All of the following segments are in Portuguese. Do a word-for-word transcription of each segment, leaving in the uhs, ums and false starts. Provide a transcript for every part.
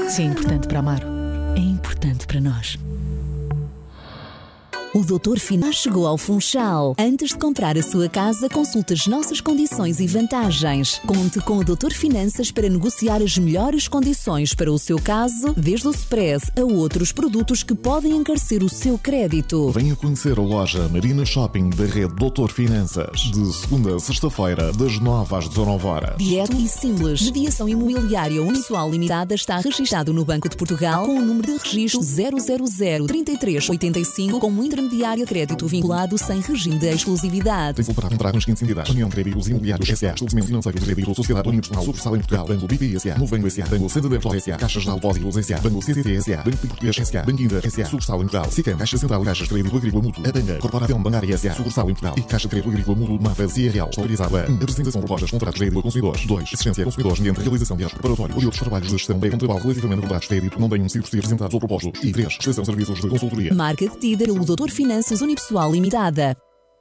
Se é importante para Amaro, é importante para nós. O doutor Finanças chegou ao Funchal. Antes de comprar a sua casa, consulte as nossas condições e vantagens. Conte com o doutor Finanças para negociar as melhores condições para o seu caso, desde o Express a outros produtos que podem encarecer o seu crédito. Venha conhecer a loja Marina Shopping da rede doutor Finanças. De segunda a sexta-feira, das nove às dezanove horas. Direto e simples. Mediação imobiliária unipessoal limitada está registado no Banco de Portugal com o número de registro zero zero zero, trinta e três oitenta e cinco como intermediário de crédito vinculado sem regime de exclusividade. Tem-se para contratar nas seguintes entidades: União de Créditos Imobiliários S A, Estabelecimento Financeiro de Crédito, Sociedade Unipessoal, Sucursal em Portugal, Banco B P I S A, Novo Banco S A, Banco Santander S A, Caixas de Depósitos S A, Banco C C T S A, Banco Português S A, Banco Inter S A, Sucursal em Portugal, SICAM, Caixa Central, Caixas de Crédito Agrícola Mútuo, a Tanga, Corporação Bancária S A, Sucursal em Portugal e Caixa de Crédito Agrícola Mútuo, Mafra, C R L, autorizado a um. Apresentação de propostas, contratos de crédito a consumidores. dois. Assistência a consumidores mediante realização de atos preparatórios ou de outros trabalhos de gestão de contraval relativamente a contratos de crédito não tenham sido apresentados ou propostos. E três. Prestação de serviços de consultoria. Marca detida pelo doutor Finanças Unipessoal Limitada.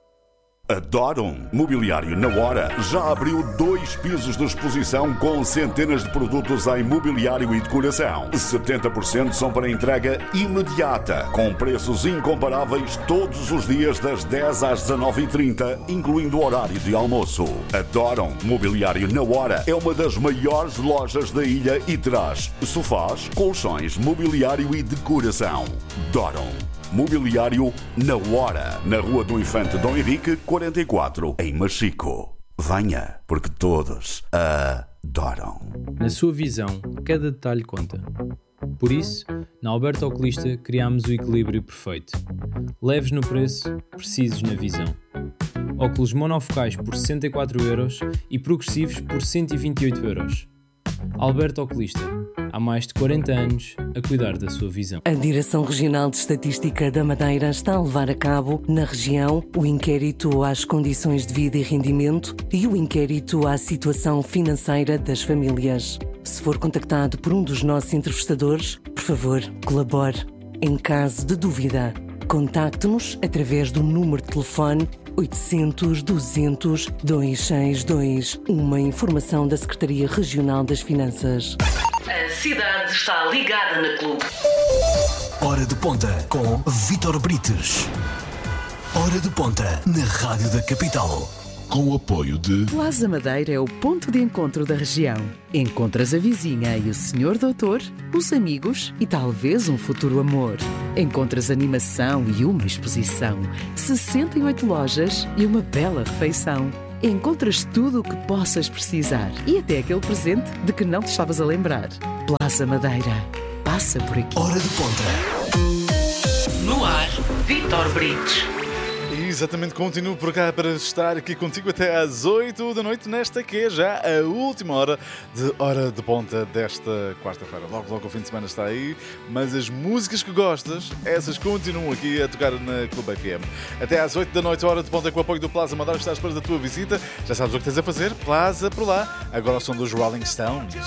Adoram Mobiliário na Hora. Já abriu dois pisos de exposição com centenas de produtos em mobiliário e decoração. setenta por cento são para entrega imediata, com preços incomparáveis todos os dias das dez às dezanove e trinta, incluindo o horário de almoço. Adoram Mobiliário na Hora. É uma das maiores lojas da ilha e traz sofás, colchões, mobiliário e decoração. Adoram Mobiliário na Hora, na Rua do Infante Dom Henrique, quarenta e quatro, em Machico. Venha, porque todos adoram. Na sua visão, cada detalhe conta. Por isso, na Alberto Oculista criámos o equilíbrio perfeito. Leves no preço, precisos na visão. Óculos monofocais por sessenta e quatro euros e progressivos por cento e vinte e oito euros. Alberto Oculista, há mais de quarenta anos a cuidar da sua visão. A Direção Regional de Estatística da Madeira está a levar a cabo, na região, o inquérito às condições de vida e rendimento e o inquérito à situação financeira das famílias. Se for contactado por um dos nossos entrevistadores, por favor, colabore. Em caso de dúvida, contacte-nos através do número de telefone oitocentos, duzentos, duzentos e sessenta e dois. Uma informação da Secretaria Regional das Finanças. A cidade está ligada na Clube. Hora de Ponta com Vítor Brites. Hora de Ponta na Rádio da Capital. Com o apoio de Plaza Madeira é o ponto de encontro da região. Encontras a vizinha e o senhor doutor, os amigos e talvez um futuro amor. Encontras animação e uma exposição, sessenta e oito lojas e uma bela refeição. Encontras tudo o que possas precisar e até aquele presente de que não te estavas a lembrar. Plaza Madeira. Passa por aqui. Hora de Ponta. No ar, Vítor Brites. Exatamente, continuo por cá para estar aqui contigo até às oito da noite, nesta que é já a última hora de Hora de Ponta desta quarta-feira. Logo, logo o fim de semana está aí, mas as músicas que gostas, essas continuam aqui a tocar na Clube F M. Até às oito da noite, Hora de Ponta com o apoio do Plaza Madeira, está à espera da tua visita. Já sabes o que tens a fazer? Plaza por lá. Agora o som dos Rolling Stones.